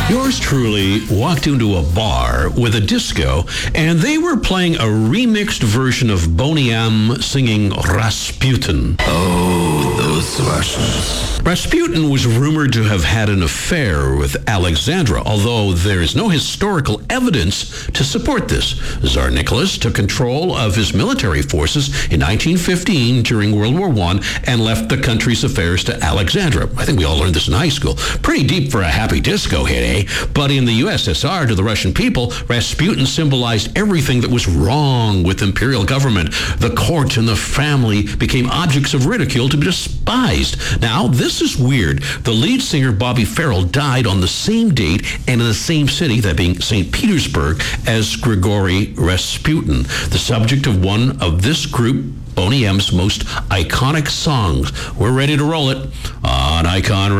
Yours truly walked into a bar with a disco, and they were playing a remixed version of Boney M singing Rasputin. Oh, those Russians. Rasputin was rumored to have had an affair with Alexandra, although there is no historical evidence to support this. Tsar Nicholas took control of his military forces in 1915 during World War I and left the country's affairs to Alexandra. I think we all learned this in high school. Pretty deep for a happy disco hit, eh? But in the USSR, to the Russian people, Rasputin symbolized everything that was wrong with imperial government. The court and the family became objects of ridicule to be despised. Now, this is weird. The lead singer, Bobby Farrell, died on the same date and in the same city, that being St. Petersburg, as Grigory Rasputin, the subject of one of this group, Boney M's most iconic songs. We're ready to roll it on Icon